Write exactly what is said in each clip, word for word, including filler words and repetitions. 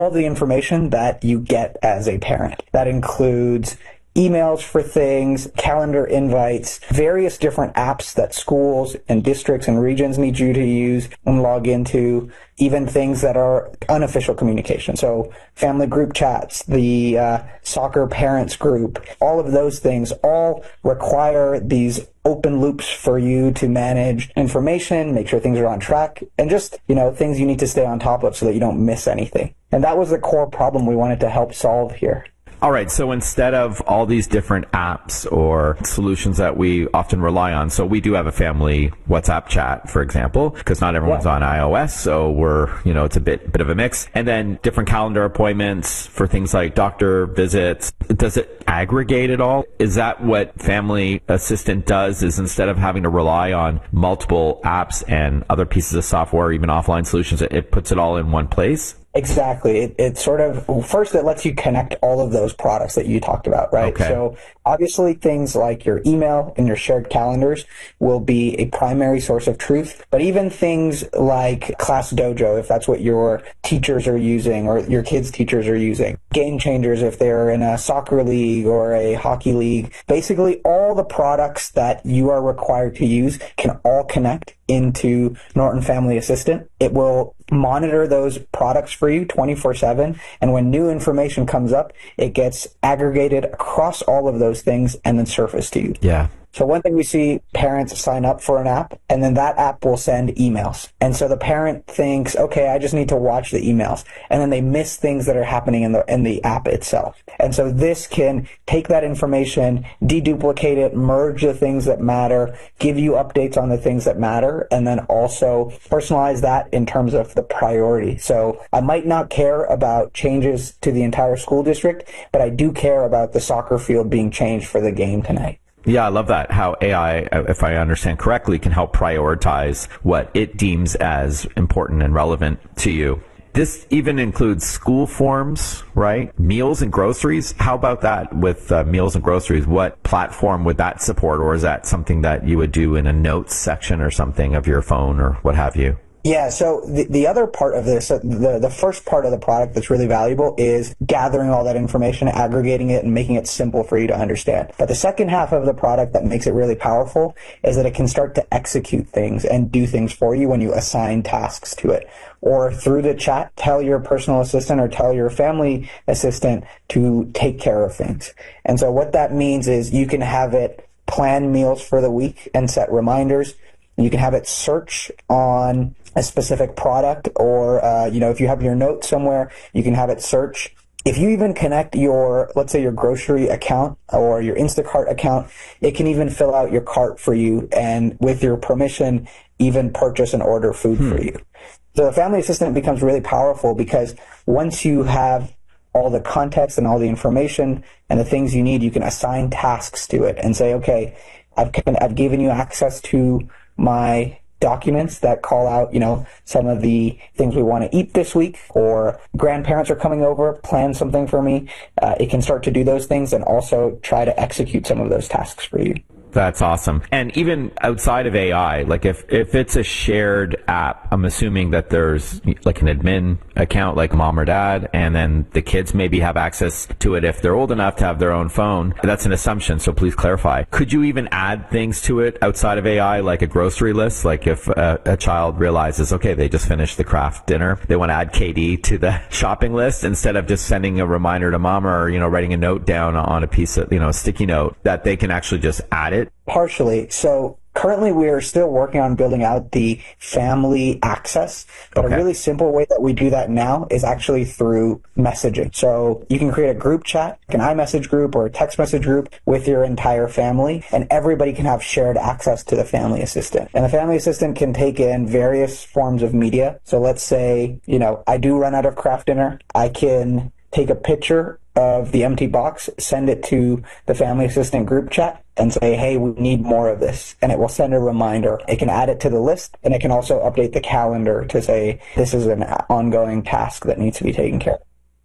all the information that you get as a parent. That includes emails for things, calendar invites, various different apps that schools and districts and regions need you to use and log into, even things that are unofficial communication. So family group chats, the uh, soccer parents group, all of those things all require these open loops for you to manage information, make sure things are on track, and just, you know, things you need to stay on top of so that you don't miss anything. And that was the core problem we wanted to help solve here. All right, so instead of all these different apps or solutions that we often rely on, so we do have a family WhatsApp chat, for example, because not everyone's yeah. on iOS, so we're, you know, it's a bit bit of a mix. And then different calendar appointments for things like doctor visits. Does it aggregate it all? Is that what Family Assistant does, is instead of having to rely on multiple apps and other pieces of software, even offline solutions, it, it puts it all in one place? Exactly. It, it sort of, well, first it lets you connect all of those products that you talked about, right? Okay. So obviously things like your email and your shared calendars will be a primary source of truth, but even things like Class Dojo, if that's what your teachers are using or your kids' teachers are using, Game Changers if they're in a soccer league or a hockey league, basically all the products that you are required to use can all connect into Norton Family Assistant. It will monitor those products for you twenty-four seven, and when new information comes up, it gets aggregated across all of those things and then surfaced to you. Yeah. So one thing we see, parents sign up for an app, and then that app will send emails. And so the parent thinks, okay, I just need to watch the emails. And then they miss things that are happening in the in the app itself. And so this can take that information, deduplicate it, merge the things that matter, give you updates on the things that matter, and then also personalize that in terms of the priority. So I might not care about changes to the entire school district, but I do care about the soccer field being changed for the game tonight. Yeah, I love that. How A I, if I understand correctly, can help prioritize what it deems as important and relevant to you. This even includes school forms, right? Meals and groceries. How about that with uh, meals and groceries? What platform would that support? Or is that something that you would do in a notes section or something of your phone or what have you? Yeah, so the, the other part of this, the, the first part of the product that's really valuable is gathering all that information, aggregating it, and making it simple for you to understand. But the second half of the product that makes it really powerful is that it can start to execute things and do things for you when you assign tasks to it. Or through the chat, tell your personal assistant or tell your family assistant to take care of things. And so what that means is you can have it plan meals for the week and set reminders. You can have it search on a specific product, or, uh, you know, if you have your notes somewhere, you can have it search. If you even connect your, let's say your grocery account or your Instacart account, it can even fill out your cart for you and with your permission, even purchase and order food hmm. for you. So the Family Assistant becomes really powerful because once you have all the context and all the information and the things you need, you can assign tasks to it and say, okay, I've, I've given you access to my documents that call out, you know, some of the things we want to eat this week, or grandparents are coming over, plan something for me. Uh, it can start to do those things and also try to execute some of those tasks for you. That's awesome. And even outside of A I, like if, if it's a shared app, I'm assuming that there's like an admin account like mom or dad, and then the kids maybe have access to it if they're old enough to have their own phone. That's an assumption, so please clarify. Could you even add things to it outside of A I, like a grocery list? Like if a, a child realizes, okay, they just finished the craft dinner, they want to add K D to the shopping list instead of just sending a reminder to mom or, you know, writing a note down on a piece of, you know, a sticky note, that they can actually just add it? Partially. So currently we are still working on building out the family access, but okay. a really simple way that we do that now is actually through messaging. So you can create a group chat, an iMessage group or a text message group with your entire family, and everybody can have shared access to the Family Assistant. And the Family Assistant can take in various forms of media. So let's say, you know, I do run out of craft dinner. I can take a picture of the empty box, send it to the Family Assistant group chat, and say, hey, we need more of this. And it will send a reminder. It can add it to the list, and it can also update the calendar to say, this is an ongoing task that needs to be taken care of.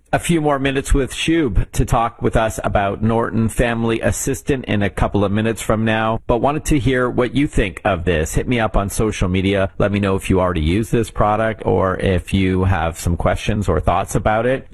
a few more minutes with Shub to talk with us about Norton Family Assistant in a couple of minutes from now, but wanted to hear what you think of this. Hit me up on social media. Let me know if you already use this product or if you have some questions or thoughts about it.